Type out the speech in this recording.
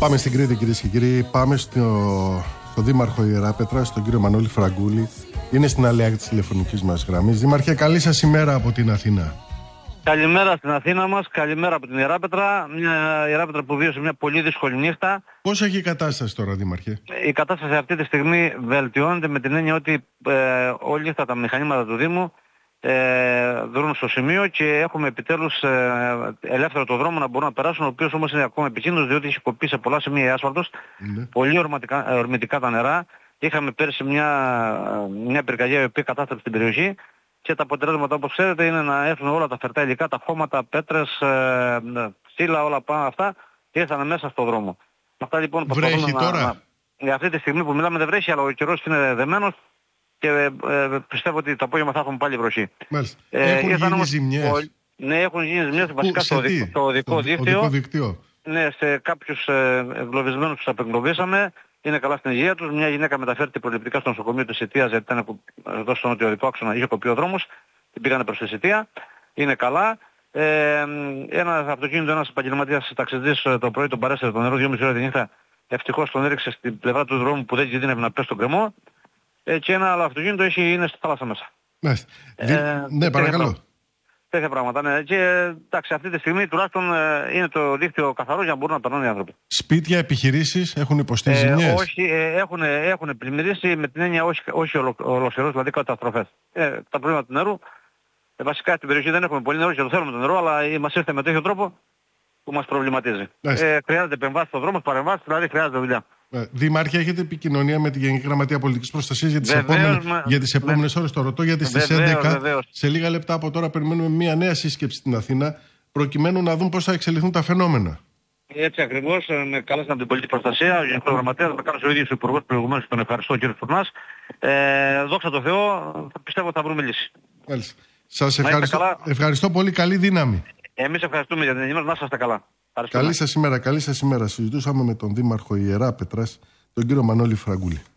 Πάμε στην Κρήτη, κυρίες και κύριοι. Πάμε στο Δήμαρχο Ιεράπετρα, στον κύριο Μανώλη Φραγκούλη. Είναι στην άλλη άκρη της τηλεφωνικής μας γραμμής. Δήμαρχε, καλή σας ημέρα από την Αθήνα. Καλημέρα στην Αθήνα μας, καλημέρα από την Ιεράπετρα. Μια Ιεράπετρα που βίωσε μια πολύ δύσκολη νύχτα. Πώς έχει η κατάσταση τώρα, Δήμαρχε? Η κατάσταση αυτή τη στιγμή βελτιώνεται με την έννοια ότι όλοι αυτά τα μηχανήματα του Δήμου δρούν στο σημείο και έχουμε επιτέλους ελεύθερο το δρόμο να μπορούν να περάσουν, ο οποίος όμως είναι ακόμα επικίνδυνος διότι έχει κοπεί σε πολλά σημεία η άσφαλτος, πολύ ορμητικά τα νερά. Είχαμε πέρσι μια πυρκαγιά η οποία κατάστρεψε την περιοχή και τα αποτελέσματα, όπως ξέρετε, είναι να έρθουν όλα τα φερτά υλικά, τα χώματα, πέτρες, στήλα, όλα πάνω αυτά και ήρθαν μέσα στο δρόμο. Αυτά λοιπόν βρέχει τώρα? Για αυτή τη στιγμή που μιλάμε δεν βρέχει, αλλά ο καιρός είναι δεμένος και πιστεύω ότι το απόγευμα θα έχουμε πάλι βροχή. Μάλιστα. Έχουν γίνει ζημιές? Ναι, έχουν γίνει ζημιές βασικά στο οδικό δίκτυο. Ναι, σε κάποιους εγκλωβισμένους τους απεγκλωβίσαμε. Είναι καλά στην υγεία τους. Μια γυναίκα μεταφέρθηκε προληπτικά στο νοσοκομείο της Σιτίας, γιατί ήταν εδώ στο νοτιοδικό άξονα, είχε κοπεί ο δρόμος. Την πήγανε προς τη Σιτία. Είναι καλά. Ένα αυτοκίνητο, ένας επαγγελματίας ταξιτζής το πρωί τον παρέσυρε το νερό 2,5 ώρα τη νύχτα. Ευτυχώς τον έριξε στην πλευρά του δρόμου που δεν κινδύνευε να πέσει στον κρεμό. Και ένα άλλο αυτοκίνητο είναι στη θάλασσα μέσα. Ναι, παρακαλώ. Τέτοια πράγματα. Ναι. Και εντάξει, αυτή τη στιγμή τουλάχιστον είναι το δίκτυο καθαρό για να μπορούν να περνάνε οι άνθρωποι. Σπίτια, επιχειρήσεις έχουν υποστεί ζημιές? Όχι, έχουν πλημμυρίσει με την έννοια όχι ολοσχερός, δηλαδή καταστροφές. Τα προβλήματα του νερού. Βασικά στην περιοχή δεν έχουμε πολύ νερό και το θέλουμε το νερό, αλλά μας ήρθε με τέτοιο τρόπο που μας προβληματίζει. Χρειάζεται επεμβάσεις στον δρόμο, παρεμβάσεις, δηλαδή χρειάζεται δουλειά. Δήμαρχε, έχετε επικοινωνία με τη Γενική Γραμματεία Πολιτικής Προστασίας για τις επόμενες ώρες? Το ρωτώ γιατί στις 11, σε λίγα λεπτά από τώρα, περιμένουμε μια νέα σύσκεψη στην Αθήνα, προκειμένου να δουν πώς θα εξελιχθούν τα φαινόμενα. Έτσι ακριβώς, με καλέσαμε από την Πολιτική Προστασία, ο Γενικός Γραμματέας, με κάλεσε ο ίδιος ο Υπουργός προηγουμένως, τον ευχαριστώ κύριε Φουρνάς. Δόξα τω Θεώ, πιστεύω ότι θα βρούμε λύση. Μάλιστα. Σας ευχαριστώ πολύ, καλή δύναμη. Εμείς ευχαριστούμε για την ενημέρωση, να είστε καλά. Καλή σας ημέρα. Συζητούσαμε με τον Δήμαρχο Ιεράπετρας, τον κύριο Μανώλη Φραγκούλη.